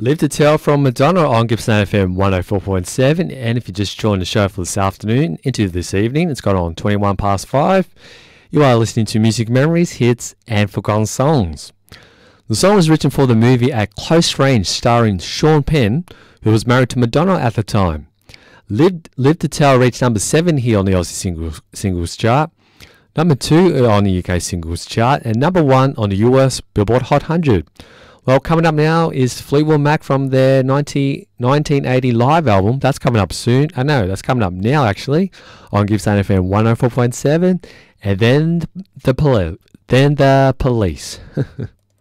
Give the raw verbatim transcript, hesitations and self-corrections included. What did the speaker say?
Live to Tell from Madonna on Gibson F M one oh four point seven. And if you just joined the show for this afternoon into this evening, it's gone on twenty-one past five. You are listening to Music Memories, Hits and Forgotten Songs. The song was written for the movie At Close Range, starring Sean Penn, who was married to Madonna at the time. Live, Live to Tell reached number seven here on the Aussie singles, singles chart, number two on the U K singles chart, and number one on the U S Billboard Hot one hundred. Well, coming up now is Fleetwood Mac from their nineteen eighty live album. That's coming up soon. I know, that's coming up now, actually, on Gibson F M one oh four point seven. And then the, poli- then the police.